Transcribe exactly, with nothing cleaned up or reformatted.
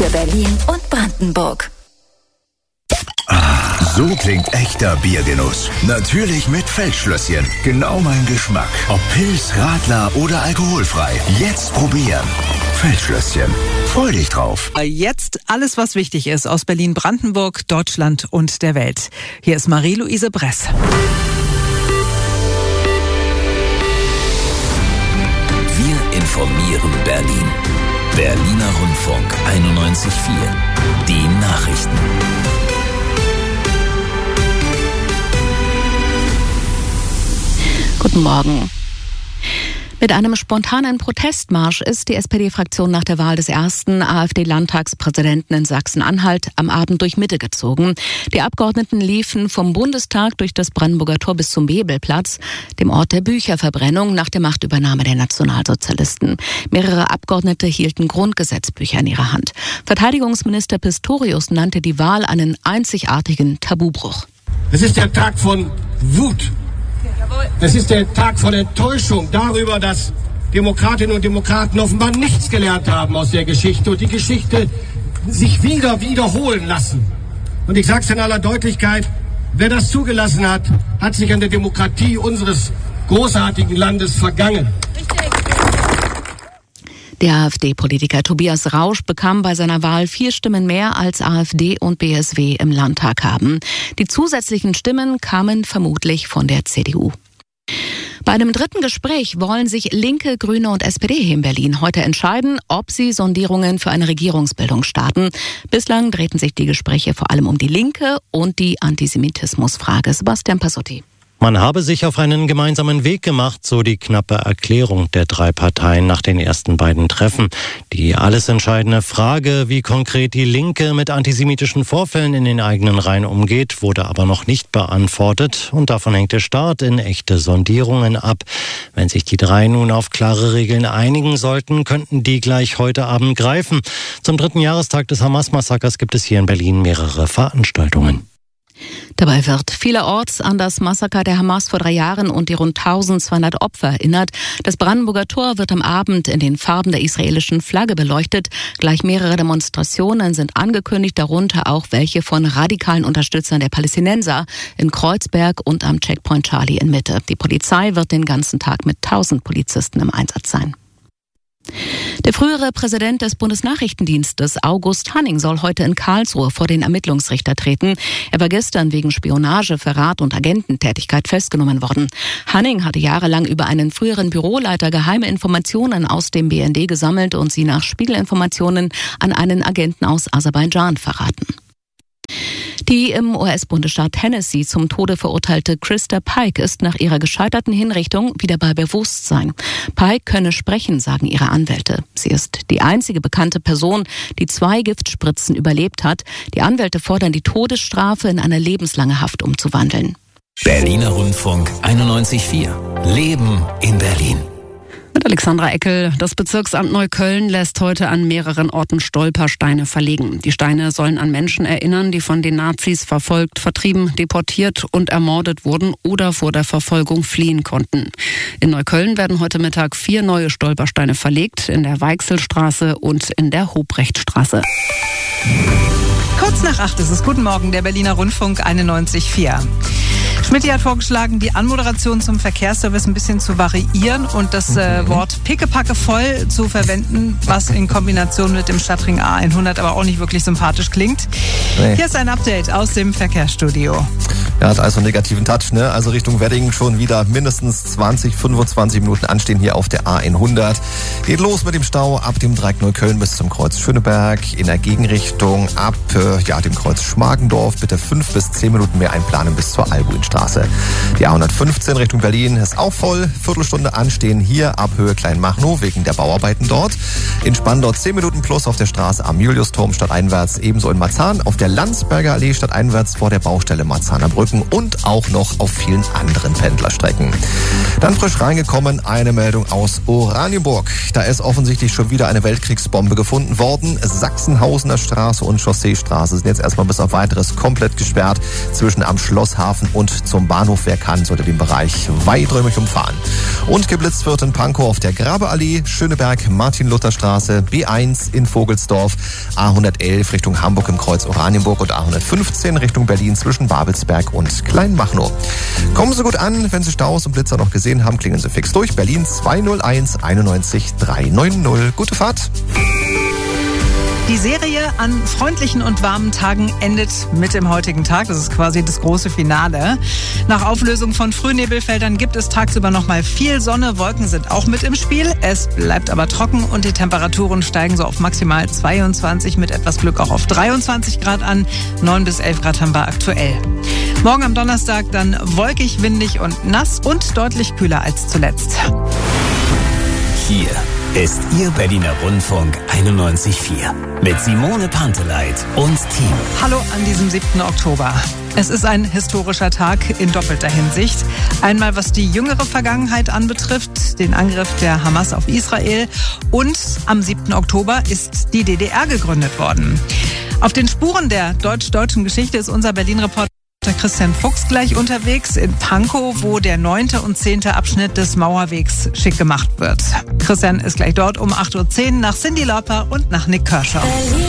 für Berlin und Brandenburg. So klingt echter Biergenuss. Natürlich mit Feldschlösschen. Genau mein Geschmack. Ob Pils, Radler oder alkoholfrei. Jetzt probieren. Feldschlösschen. Freu dich drauf. Jetzt alles, was wichtig ist aus Berlin, Brandenburg, Deutschland und der Welt. Hier ist Marie-Louise Bress. Wir informieren Berlin. Berliner Rundfunk einundneunzig Komma vier. Die Nachrichten. Guten Morgen. Mit einem spontanen Protestmarsch ist die S P D-Fraktion nach der Wahl des ersten AfD-Landtagspräsidenten in Sachsen-Anhalt am Abend durch Mitte gezogen. Die Abgeordneten liefen vom Bundestag durch das Brandenburger Tor bis zum Bebelplatz, dem Ort der Bücherverbrennung nach der Machtübernahme der Nationalsozialisten. Mehrere Abgeordnete hielten Grundgesetzbücher in ihrer Hand. Verteidigungsminister Pistorius nannte die Wahl einen einzigartigen Tabubruch. Es ist der Tag von Wut. Es ist der Tag von Enttäuschung darüber, dass Demokratinnen und Demokraten offenbar nichts gelernt haben aus der Geschichte und die Geschichte sich wieder wiederholen lassen. Und ich sage es in aller Deutlichkeit, wer das zugelassen hat, hat sich an der Demokratie unseres großartigen Landes vergangen. Der AfD-Politiker Tobias Rausch bekam bei seiner Wahl vier Stimmen mehr als AfD und B S W im Landtag haben. Die zusätzlichen Stimmen kamen vermutlich von der C D U. Bei einem dritten Gespräch wollen sich Linke, Grüne und S P D hier in Berlin heute entscheiden, ob sie Sondierungen für eine Regierungsbildung starten. Bislang drehten sich die Gespräche vor allem um die Linke und die Antisemitismusfrage. Sebastian Passotti. Man habe sich auf einen gemeinsamen Weg gemacht, so die knappe Erklärung der drei Parteien nach den ersten beiden Treffen. Die alles entscheidende Frage, wie konkret die Linke mit antisemitischen Vorfällen in den eigenen Reihen umgeht, wurde aber noch nicht beantwortet. Und davon hängt der Start in echte Sondierungen ab. Wenn sich die drei nun auf klare Regeln einigen sollten, könnten die gleich heute Abend greifen. Zum dritten Jahrestag des Hamas-Massakers gibt es hier in Berlin mehrere Veranstaltungen. Dabei wird vielerorts an das Massaker der Hamas vor drei Jahren und die rund eintausendzweihundert Opfer erinnert. Das Brandenburger Tor wird am Abend in den Farben der israelischen Flagge beleuchtet. Gleich mehrere Demonstrationen sind angekündigt, darunter auch welche von radikalen Unterstützern der Palästinenser in Kreuzberg und am Checkpoint Charlie in Mitte. Die Polizei wird den ganzen Tag mit tausend Polizisten im Einsatz sein. Der frühere Präsident des Bundesnachrichtendienstes, August Hanning, soll heute in Karlsruhe vor den Ermittlungsrichter treten. Er war gestern wegen Spionage, Verrat und Agententätigkeit festgenommen worden. Hanning hatte jahrelang über einen früheren Büroleiter geheime Informationen aus dem B N D gesammelt und sie nach Spiegelinformationen an einen Agenten aus Aserbaidschan verraten. Die im U S-Bundesstaat Tennessee zum Tode verurteilte Krista Pike ist nach ihrer gescheiterten Hinrichtung wieder bei Bewusstsein. Pike könne sprechen, sagen ihre Anwälte. Sie ist die einzige bekannte Person, die zwei Giftspritzen überlebt hat. Die Anwälte fordern, die Todesstrafe in eine lebenslange Haft umzuwandeln. Berliner Rundfunk einundneunzig Komma vier. Leben in Berlin. Mit Alexandra Eckel. Das Bezirksamt Neukölln lässt heute an mehreren Orten Stolpersteine verlegen. Die Steine sollen an Menschen erinnern, die von den Nazis verfolgt, vertrieben, deportiert und ermordet wurden oder vor der Verfolgung fliehen konnten. In Neukölln werden heute Mittag vier neue Stolpersteine verlegt, in der Weichselstraße und in der Hobrechtstraße. Kurz nach acht ist es. Guten Morgen, der Berliner Rundfunk einundneunzig Komma vier. Schmidt hat vorgeschlagen, die Anmoderation zum Verkehrsservice ein bisschen zu variieren und das äh, Wort pickepacke voll zu verwenden, was in Kombination mit dem Stadtring A hundert aber auch nicht wirklich sympathisch klingt. Nee. Hier ist ein Update aus dem Verkehrsstudio. Ja, hat also einen negativen Touch, ne? Also Richtung Wedding schon wieder mindestens zwanzig, fünfundzwanzig Minuten anstehen hier auf der A hundert. Geht los mit dem Stau ab dem Dreieck Neukölln bis zum Kreuz Schöneberg. In der Gegenrichtung ab äh, ja, dem Kreuz Schmargendorf bitte fünf bis zehn Minuten mehr einplanen bis zur Albuinstraße. Die A hundertfünfzehn Richtung Berlin ist auch voll. Viertelstunde anstehen hier ab Höhe Kleinmachnow wegen der Bauarbeiten dort. In Spandau zehn Minuten plus auf der Straße am Juliusturm stadteinwärts. Ebenso in Marzahn auf der Landsberger Allee stadteinwärts vor der Baustelle Marzahner Brücken und auch noch auf vielen anderen Pendlerstrecken. Dann frisch reingekommen eine Meldung aus Oranienburg. Da ist offensichtlich schon wieder eine Weltkriegsbombe gefunden worden. Sachsenhausener Straße und Chausseestraße sind jetzt erstmal bis auf weiteres komplett gesperrt zwischen am Schlosshafen und zum Bahnhof, wer kann, sollte den Bereich weiträumig umfahren. Und geblitzt wird in Pankow auf der Grabeallee, Schöneberg, Martin-Luther-Straße, B eins in Vogelsdorf, A hundertelf Richtung Hamburg im Kreuz Oranienburg und A hundertfünfzehn Richtung Berlin zwischen Babelsberg und Kleinmachnow. Kommen Sie gut an, wenn Sie Staus und Blitzer noch gesehen haben, klingen Sie fix durch. Berlin zwei null eins einundneunzig dreihundertneunzig. Gute Fahrt. Die Serie an freundlichen und warmen Tagen endet mit dem heutigen Tag. Das ist quasi das große Finale. Nach Auflösung von Frühnebelfeldern gibt es tagsüber noch mal viel Sonne. Wolken sind auch mit im Spiel. Es bleibt aber trocken und die Temperaturen steigen so auf maximal zweiundzwanzig, mit etwas Glück auch auf dreiundzwanzig Grad an. neun bis elf Grad haben wir aktuell. Morgen am Donnerstag dann wolkig, windig und nass und deutlich kühler als zuletzt. Hier ist Ihr Berliner Rundfunk einundneunzig Komma vier mit Simone Panteleit und Team. Hallo an diesem siebten Oktober. Es ist ein historischer Tag in doppelter Hinsicht. Einmal was die jüngere Vergangenheit anbetrifft, den Angriff der Hamas auf Israel. Und am siebten Oktober ist die D D R gegründet worden. Auf den Spuren der deutsch-deutschen Geschichte ist unser Berlin-Reporter Christian Fuchs gleich unterwegs in Pankow, wo der neunte und zehnte Abschnitt des Mauerwegs schick gemacht wird. Christian ist gleich dort um acht Uhr zehn nach Cyndi Lauper und nach Nick Kershaw.